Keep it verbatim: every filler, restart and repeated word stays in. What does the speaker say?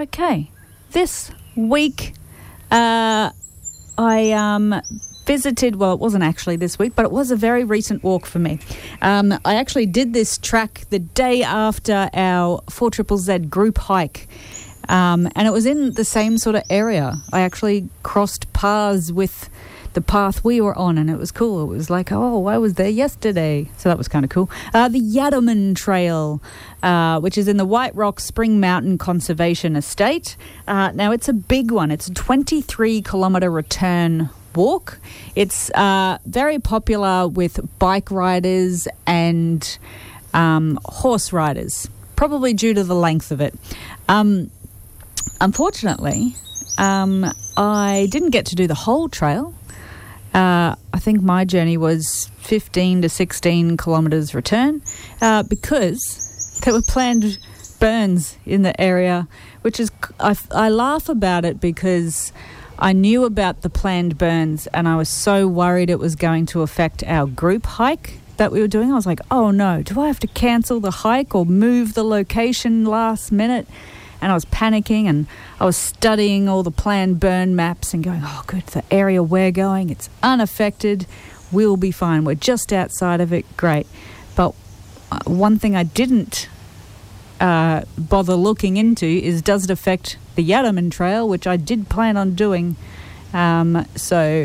Okay. This week, uh, I um, visited, well, it wasn't actually this week, but it was a very recent walk for me. Um, I actually did this track the day after our four Z Z Z group hike. Um, and it was in the same sort of area. I actually crossed paths with the path we were on, and it was cool. It was like, oh, I was there yesterday. So that was kind of cool. Uh, the Yadaman Trail, uh, which is in the White Rock Spring Mountain Conservation Estate. Uh, now, it's a big one. It's a twenty-three kilometre return walk. It's uh, very popular with bike riders and um, horse riders, probably due to the length of it. Um, unfortunately, um, I didn't get to do the whole trail. Uh, I think my journey was fifteen to sixteen kilometres return uh, because there were planned burns in the area, which is, I, I laugh about it because I knew about the planned burns and I was so worried it was going to affect our group hike that we were doing. I was like, oh no, do I have to cancel the hike or move the location last minute? And I was panicking and I was studying all the planned burn maps and going, oh, good, the area we're going, it's unaffected. We'll be fine. We're just outside of it. Great. But one thing I didn't uh, bother looking into is, does it affect the Yadaman Trail, which I did plan on doing. Um, so